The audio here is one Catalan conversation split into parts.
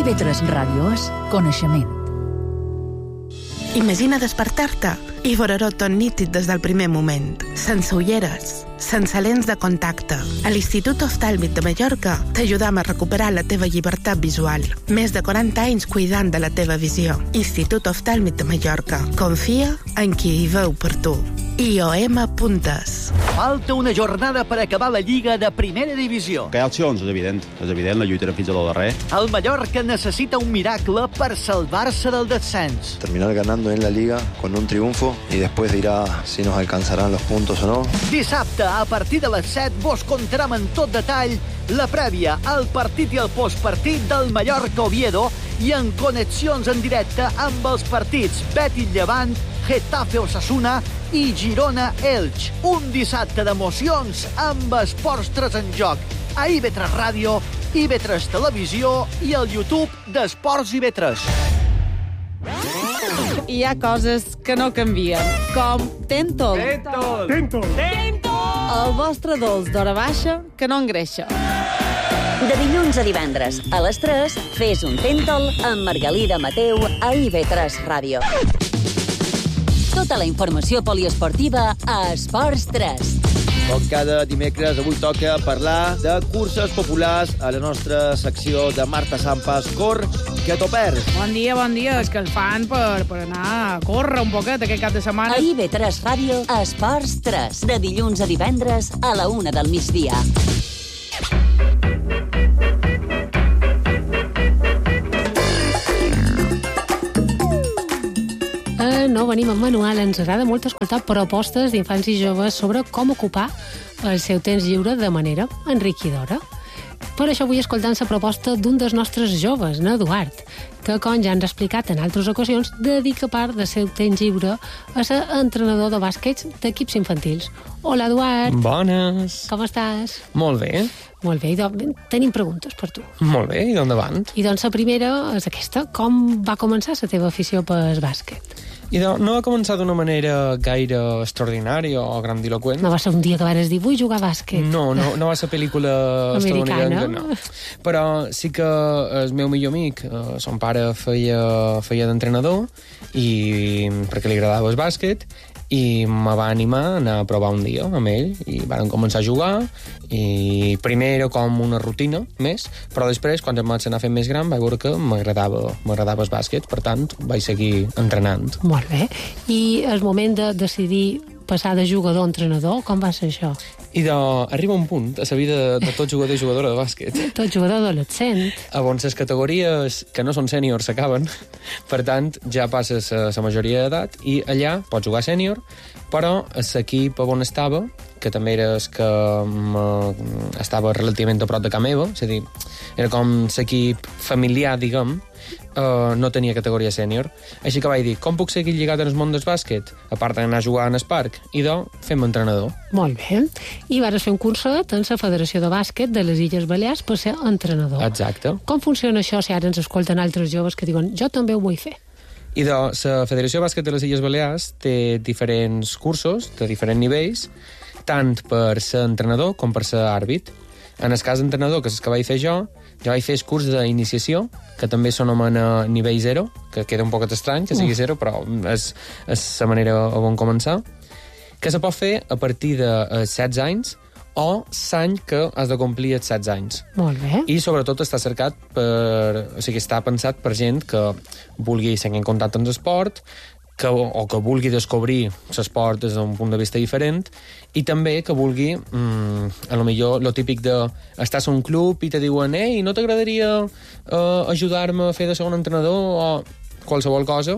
IB3 Ràdio és coneixement. Imagina despertar-te i veure-ho tot nítid des del primer moment, sense ulleres, sense lents de contacte. A l'Institut Oftàlmic de Mallorca t'ajudam a recuperar la teva llibertat visual. Més de 40 anys cuidant de la teva visió. Institut Oftàlmic de Mallorca. Confia en qui hi veu per tu. IOM Puntes. Falta una jornada per acabar la Lliga de Primera Divisió. Que hi ha opcions, és evident, la lluitarem fins al darrer. El Mallorca necessita un miracle per salvar-se del descens. Terminar ganando en la Liga con un triunfo y después dirá si nos alcanzarán los puntos o no. Dissabte, a partir de les 7, vos contarem en tot detall la prèvia, el partit i el postpartit del Mallorca-Oviedo i en connexions en directe amb els partits Betis-Llevant, Getafe-Osasuna i Girona-Elx. Un dissabte d'emocions amb Esports 3 en joc. A IB3 Ràdio, IB3 Televisió i el YouTube d'Esports IB3. Hi ha coses que no canvien, com Tentol. Tentol. El vostre dolç d'hora baixa que no engreixa. De dilluns a divendres, a les 3, fes un Tentol amb Margalida Mateu a IB3 Ràdio. Tota la informació poliesportiva a Esports 3. Com cada dimecres, avui toca parlar de curses populars a la nostra secció de Marta Sampas. Cor, que t'ho perds. Bon dia, escalfant per anar a córrer un poquet aquest cap de setmana. A IB3 Ràdio, Esports 3. De dilluns a divendres a la 1 del migdia. No venim amb manual, ens agrada molt escoltar propostes d'infants i joves sobre com ocupar el seu temps lliure de manera enriquidora. Per això vull escoltar la proposta d'un dels nostres joves, Eduard, que, com ja ens ha explicat en altres ocasions, dedica part del seu temps lliure a ser entrenador de bàsquet d'equips infantils. Hola, Eduard. Bones. Com estàs? Molt bé. Molt bé, tenim preguntes per tu. Molt bé, i endavant. I doncs la primera és aquesta. Com va començar la teva afició pel bàsquet? I no va començar d'una manera gaire extraordinària o grandiloquent. No va ser un dia que vares dir, vull jugar a bàsquet. No va ser pel·lícula americana, no. Però sí que el meu millor amic, son pare feia d'entrenador perquè li agradava el bàsquet, i me va animar a anar a provar un dia amb ell i vàrem començar a jugar i primer era com una rutina més, però després quan em vaig anar fent més gran vaig veure que m'agradava el bàsquet, per tant vaig seguir entrenant. Molt bé. I el moment de decidir passar de jugador a entrenador, com va ser això? I arriba un punt a la vida de tot jugador i jugadora de bàsquet. Tot jugador adolescent. On les categories que no són sèniors s'acaben, per tant ja passes la majoria d'edat i allà pots jugar sènior, però l'equip on estava, que també era el que estava relativament a prop de casa meva, és a dir, era com l'equip familiar, diguem, no tenia categoria sènior. Així que vaig dir, com puc seguir lligat en el món del bàsquet? A part d'anar a jugar en el parc, i fem entrenador. Molt bé. I vas fer un curset en la Federació de Bàsquet de les Illes Balears per ser entrenador. Exacte. Com funciona això si ara ens escolten altres joves que diuen jo també ho vull fer? I la Federació de Bàsquet de les Illes Balears té diferents cursos de diferents nivells, tant per ser entrenador com per ser àrbit. En el cas d'entrenador, que és el que vaig fer jo vaig fer el curs d'iniciació, que també s'anomena nivell 0, que queda un poc estrany que sigui 0, però és la manera on començar, que se pot fer a partir de 16 anys o l'any que has de complir els 16 anys. Molt bé. I sobretot està cercat està pensat per gent que vulgui seguir en contacte amb l'esport, o que vulgui descobrir l'esport des d'un punt de vista diferent, i també que vulgui, a lo millor, lo típic de estàs a un club i te diuen ei, no t'agradaria ajudar-me a fer de segon entrenador o qualsevol cosa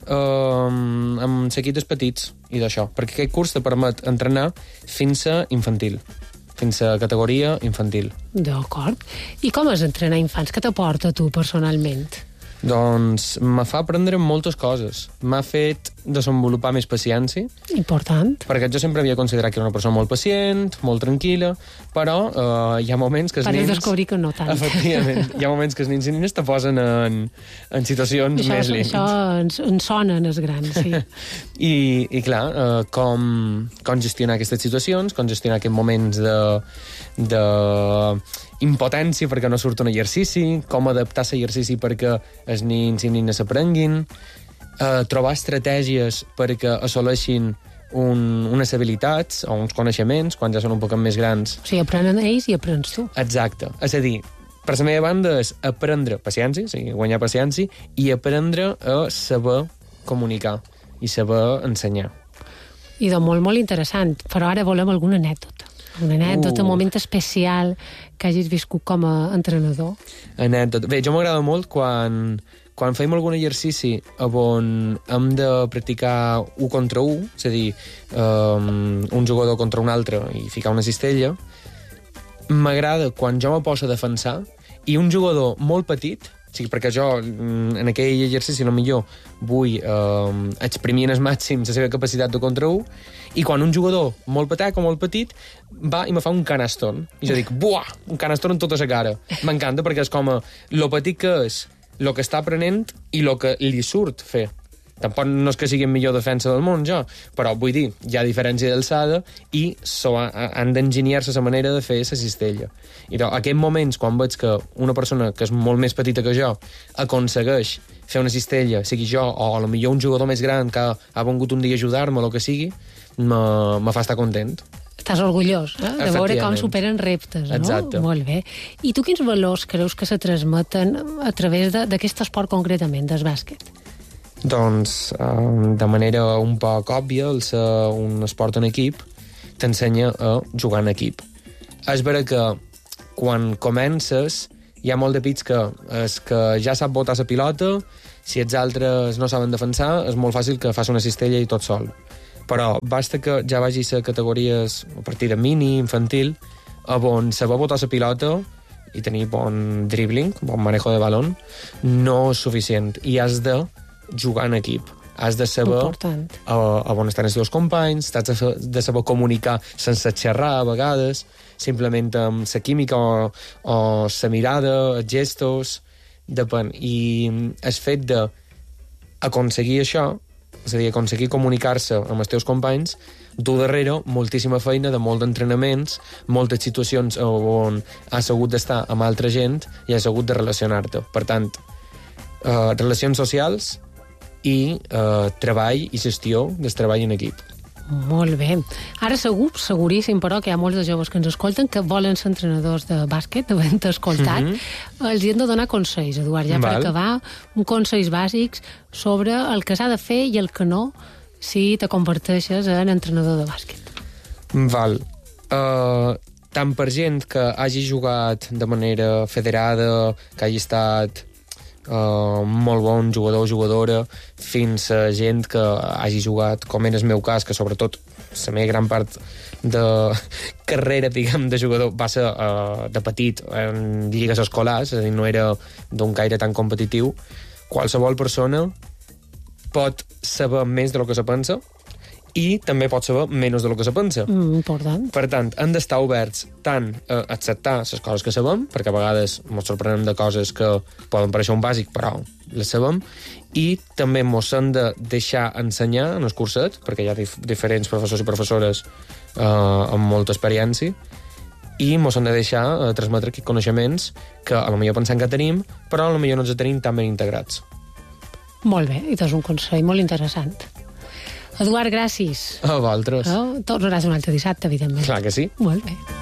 amb l'equip dels petits i d'això, perquè aquest curs te permet entrenar fins a infantil, fins a categoria infantil. D'acord. I com és entrenar infants? Què t'aporta tu personalment? Doncs me fa aprendre moltes coses. M'ha fet desenvolupar més paciència. Important. Perquè jo sempre havia considerat que era una persona molt pacient, molt tranquil·la, però hi ha moments que els nens... Para descobrir que no tant. Efectivament. Hi ha moments que els nens i nines te posen en situacions més límits. Això ens sona en els grans, sí. I clar, com gestionar aquestes situacions, com gestionar aquests moments de impotència perquè no surt un exercici, com adaptar l'exercici perquè els nins i nines s'aprenguin, trobar estratègies perquè assoleixin unes habilitats o uns coneixements quan ja són un poc més grans. O sigui, aprenen ells i aprens tu. Exacte. És a dir, per la meva banda és aprendre paciència, o sigui, guanyar paciència, i aprendre a saber comunicar i saber ensenyar. I de molt, molt interessant. Però ara volem alguna anècdota. Una anècdota, un moment especial que hagis viscut com a entrenador. Anècdota. Bé, jo m'agrada molt quan fem algun exercici on hem de practicar 1 contra 1, és a dir, un jugador contra un altre i ficar una cistella, m'agrada quan jo me poso a defensar i un jugador molt petit, o sigui, perquè jo en aquell exercici millor vull exprimir al màxim la seva capacitat de contra 1, i quan un jugador molt petec o molt petit va i me fa un canaston i jo dic, buah, un canaston en tota la cara. M'encanta perquè és com lo petit que és, lo que està aprenent i lo que li surt fer. Tampoc no és que sigui el millor defensa del món, jo, però vull dir, hi ha diferència d'alçada i han d'enginyar-se la manera de fer la cistella. I aquests moments, quan veig que una persona que és molt més petita que jo aconsegueix fer una cistella, sigui jo o potser un jugador més gran que ha vingut un dia a ajudar-me o el que sigui, me fa estar content. Estàs orgullós, de veure com superen reptes, no? Exacte. Molt bé. I tu quins valors creus que se transmeten a través d'aquest esport concretament, del bàsquet? Doncs, de manera un poc òbvia, el ser un esport en equip t'ensenya a jugar en equip. És vera que quan comences hi ha molt de pits que ja sap botar la pilota, si els altres no saben defensar, és molt fàcil que fas una cistella i tot sol. Però basta que ja vagis a categories a partir de mini, infantil, on saber botar la pilota i tenir bon dribbling, bon manejo de balón, no és suficient. I has de jugar en equip. Has de saber on estan els teus companys, has de saber comunicar sense xerrar a vegades, simplement amb la química o la mirada, els gestos, depèn. I el fet d'aconseguir això, és a dir, aconseguir comunicar-se amb els teus companys, du darrere moltíssima feina de molt d'entrenaments, moltes situacions on has hagut d'estar amb altra gent i has hagut de relacionar-te. Per tant, relacions socials i treball i gestió del treball en equip. Molt bé. Ara seguríssim, però, que hi ha molts de joves que ens escolten que volen ser entrenadors de bàsquet, havent escoltat. Els hi hem de donar consells, Eduard, ja per acabar, uns consells bàsics sobre el que s'ha de fer i el que no si te converteixes en entrenador de bàsquet. Val. Tant per gent que hagi jugat de manera federada, que hagi estat molt bon jugador o jugadora, fins a gent que hagi jugat, com en el meu cas, que sobretot la meva gran part de carrera, diguem, de jugador va ser de petit en lligues escolars, és a dir, no era d'un caire tan competitiu. Qualsevol persona pot saber més del que se pensa i també pot saber menys del que se pensa. Important. Per tant, hem d'estar oberts tant a acceptar les coses que sabem, perquè a vegades ens sorprenem de coses que poden pareixer un bàsic, però les sabem, i també ens hem de deixar ensenyar en el curset, perquè hi ha diferents professors i professores amb molta experiència, i ens hem de deixar transmetre aquests coneixements que potser pensem que tenim, però potser no els tenim tan ben integrats. Molt bé, i és un consell molt interessant. Eduard, gràcies. A vosaltres. Tornaràs un altre dissabte, evidentment. Clar que sí. Molt bé.